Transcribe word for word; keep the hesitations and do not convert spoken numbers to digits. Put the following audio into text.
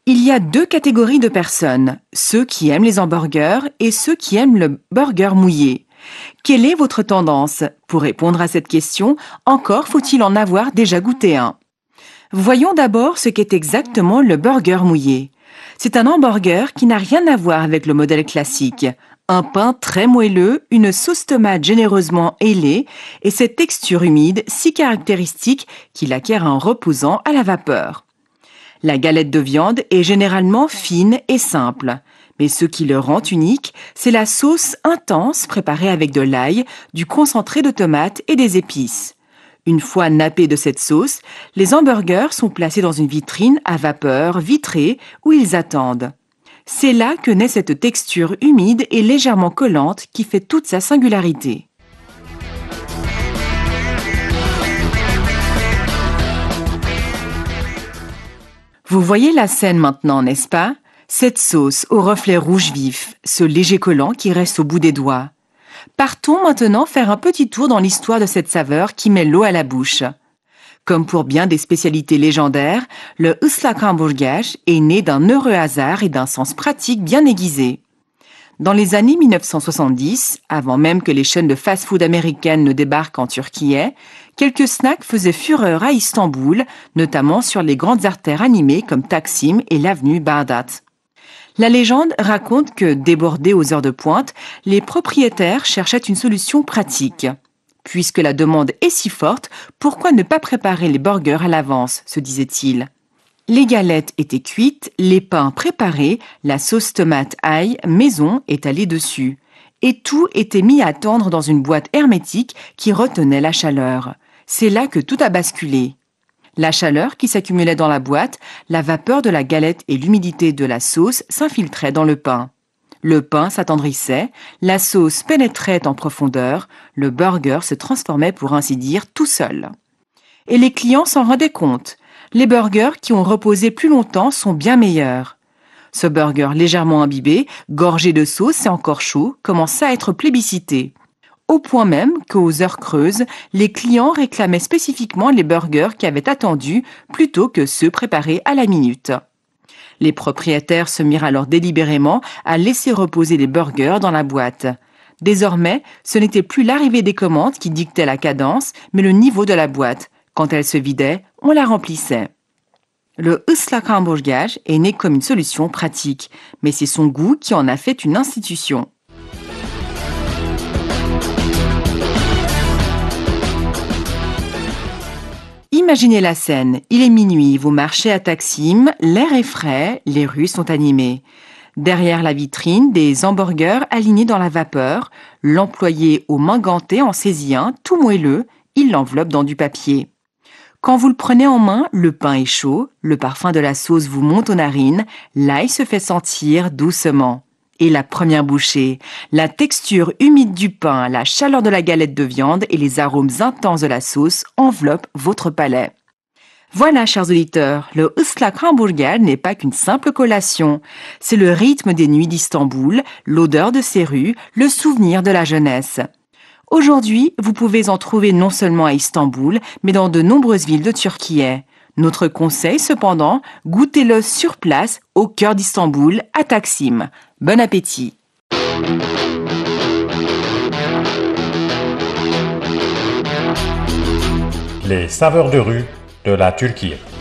Il y a deux catégories de personnes, ceux qui aiment les hamburgers et ceux qui aiment le burger mouillé. Quelle est votre tendance? Pour répondre à cette question, encore faut-il en avoir déjà goûté un. Voyons d'abord ce qu'est exactement le burger mouillé. C'est un hamburger qui n'a rien à voir avec le modèle classique. Un pain très moelleux, une sauce tomate généreusement ailée et cette texture humide si caractéristique qu'il acquiert un reposant à la vapeur. La galette de viande est généralement fine et simple. Mais ce qui le rend unique, c'est la sauce intense préparée avec de l'ail, du concentré de tomate et des épices. Une fois nappés de cette sauce, les hamburgers sont placés dans une vitrine à vapeur vitrée où ils attendent. C'est là que naît cette texture humide et légèrement collante qui fait toute sa singularité. Vous voyez la scène maintenant, n'est-ce pas? Cette sauce au reflet rouge vif, ce léger collant qui reste au bout des doigts. Partons maintenant faire un petit tour dans l'histoire de cette saveur qui met l'eau à la bouche. Comme pour bien des spécialités légendaires, le ıslak-hamburger est né d'un heureux hasard et d'un sens pratique bien aiguisé. Dans les années mille neuf cent soixante-dix, avant même que les chaînes de fast-food américaines ne débarquent en Turquie, quelques snacks faisaient fureur à Istanbul, notamment sur les grandes artères animées comme Taksim et l'avenue Bağdat. La légende raconte que, débordés aux heures de pointe, les propriétaires cherchaient une solution pratique. Puisque la demande est si forte, pourquoi ne pas préparer les burgers à l'avance, se disait-il. Les galettes étaient cuites, les pains préparés, la sauce tomate ail maison étalée dessus. Et tout était mis à tendre dans une boîte hermétique qui retenait la chaleur. C'est là que tout a basculé. La chaleur qui s'accumulait dans la boîte, la vapeur de la galette et l'humidité de la sauce s'infiltraient dans le pain. Le pain s'attendrissait, la sauce pénétrait en profondeur, le burger se transformait pour ainsi dire tout seul. Et les clients s'en rendaient compte. Les burgers qui ont reposé plus longtemps sont bien meilleurs. Ce burger légèrement imbibé, gorgé de sauce et encore chaud, commença à être plébiscité. Au point même qu'aux heures creuses, les clients réclamaient spécifiquement les burgers qui avaient attendu plutôt que ceux préparés à la minute. Les propriétaires se mirent alors délibérément à laisser reposer les burgers dans la boîte. Désormais, ce n'était plus l'arrivée des commandes qui dictait la cadence, mais le niveau de la boîte. Quand elle se vidait, on la remplissait. Le ıslak-hamburger est né comme une solution pratique, mais c'est son goût qui en a fait une institution. Imaginez la scène, il est minuit, vous marchez à Taksim, l'air est frais, les rues sont animées. Derrière la vitrine, des hamburgers alignés dans la vapeur, l'employé aux mains gantées en saisit un, tout moelleux, il l'enveloppe dans du papier. Quand vous le prenez en main, le pain est chaud, le parfum de la sauce vous monte aux narines, l'ail se fait sentir doucement. Et la première bouchée, la texture humide du pain, la chaleur de la galette de viande et les arômes intenses de la sauce enveloppent votre palais. Voilà, chers auditeurs, le ıslak-hamburger n'est pas qu'une simple collation. C'est le rythme des nuits d'Istanbul, l'odeur de ses rues, le souvenir de la jeunesse. Aujourd'hui, vous pouvez en trouver non seulement à Istanbul, mais dans de nombreuses villes de Turquie. Notre conseil, cependant, goûtez-le sur place, au cœur d'Istanbul, à Taksim. Bon appétit! Les saveurs de rue de la Turquie.